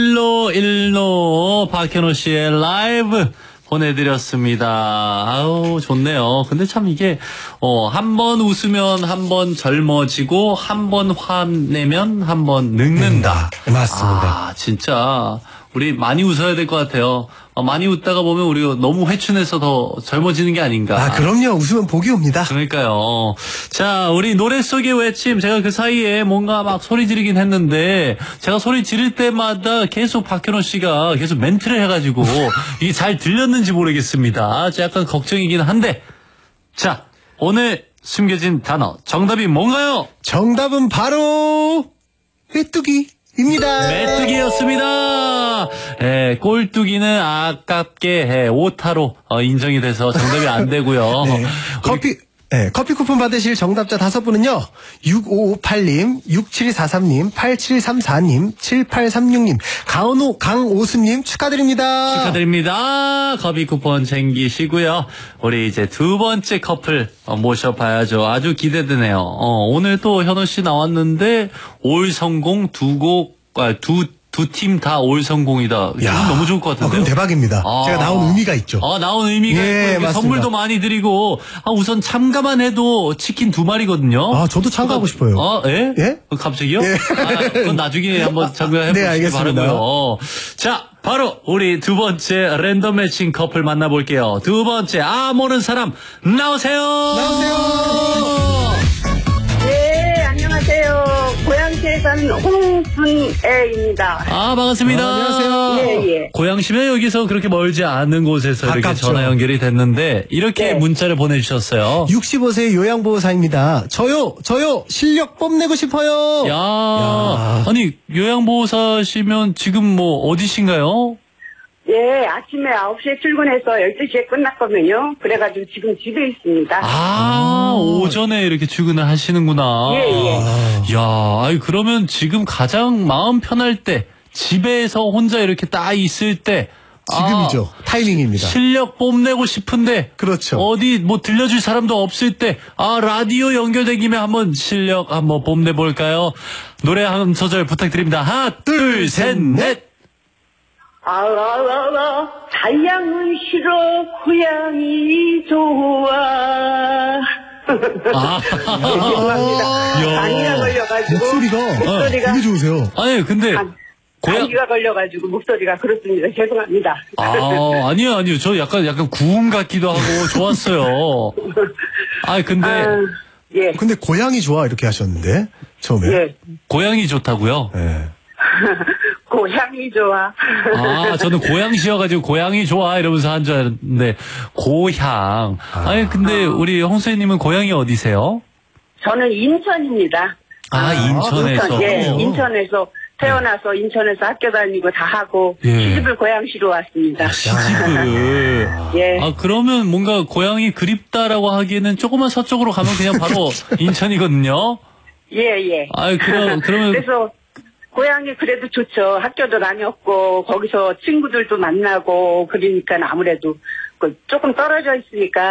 일로 박현호 씨의 라이브 보내드렸습니다. 아우 좋네요. 근데 참 이게 한 번 웃으면 한 번 젊어지고 한 번 화내면 한 번 늙는다. 맞습니다. 아 진짜 우리 많이 웃어야 될 것 같아요. 많이 웃다가 보면 우리가 너무 회춘해서 더 젊어지는 게 아닌가. 아 그럼요. 웃으면 복이 옵니다. 그러니까요. 자, 우리 노래 속의 외침, 제가 그 사이에 뭔가 막 소리 지르긴 했는데, 제가 소리 지를 때마다 계속 박현호 씨가 계속 멘트를 해가지고, 이게 잘 들렸는지 모르겠습니다. 약간 걱정이긴 한데, 자, 오늘 숨겨진 단어, 정답이 뭔가요? 정답은 바로 메뚜기입니다. 메뚜기였습니다. 예, 꼴뚜기는 아깝게 오타로 인정이 돼서 정답이 안 되고요. 네. 커피 쿠폰 받으실 정답자 5분은요. 6558님, 6743님, 8734님, 7836님, 강오수님 축하드립니다. 축하드립니다. 커피 쿠폰 챙기시고요. 우리 이제 두 번째 커플 모셔봐야죠. 아주 기대되네요. 오늘 또 현우 씨 나왔는데 올 성공 두 팀 다 올 성공이다. 기분 너무 좋을 것 같은데요. 그럼 대박입니다. 제가 나온 의미가 있죠. 나온 의미가 예, 있고 선물도 많이 드리고 우선 참가만 해도 치킨 2마리거든요. 저도 참가하고 싶어요. 예? 예? 갑자기요? 예. 그건 나중에 한번 참가해 네, 보시기 알겠습니다. 바라고요. 자, 바로 우리 두 번째 랜덤 매칭 커플 만나볼게요. 두 번째 모르는 사람 나오세요. 네, 안녕하세요. 고양시에 사는 홍순애입니다. 반갑습니다. 안녕하세요. 예. 고양시면 여기서 그렇게 멀지 않은 곳에서 이렇게 가깝죠. 전화 연결이 됐는데 이렇게 네. 문자를 보내주셨어요. 65세 요양보호사입니다. 저요 실력 뽐내고 싶어요. 야, 아니 요양보호사시면 지금 뭐 어디신가요? 예, 아침에 9시에 출근해서 12시에 끝났거든요. 그래가지고 지금 집에 있습니다. 오전에 이렇게 출근을 하시는구나. 예. 야, 그러면 지금 가장 마음 편할 때, 집에서 혼자 이렇게 딱 있을 때, 지금이죠. 타이밍입니다. 실력 뽐내고 싶은데, 그렇죠. 어디 뭐 들려줄 사람도 없을 때, 라디오 연결된 김에 한번 실력 한번 뽐내볼까요? 노래 한 소절 부탁드립니다. 하나, 둘, 셋, 넷! 사양은 싫어, 고양이 좋아. 죄송합니다. 감기가 걸려가지고. 목소리가 되게 좋으세요. 아니, 근데. 감기가 걸려가지고 목소리가 그렇습니다. 죄송합니다. 아니요. 저 약간 구음 같기도 하고 좋았어요. 근데 고양이 좋아 이렇게 하셨는데 처음에. 예. 고양이 좋다고요? 네. 고양이 좋아. 저는 고양시여가지고 고양이 좋아 이러면서 한 줄 알았는데 고향. 근데 우리 홍수님은 고향이 어디세요? 저는 인천입니다. 인천에서. 인천에서 태어나서 인천에서 학교 다니고 다 하고 시집을 고양시로 왔습니다. 시집을. 예. 그러면 뭔가 고향이 그립다라고 하기에는 조금만 서쪽으로 가면 그냥 바로 인천이거든요. 예. 그러면 그래서 고향이 그래도 좋죠. 학교도 다녔고 거기서 친구들도 만나고 그러니까 아무래도 조금 떨어져 있으니까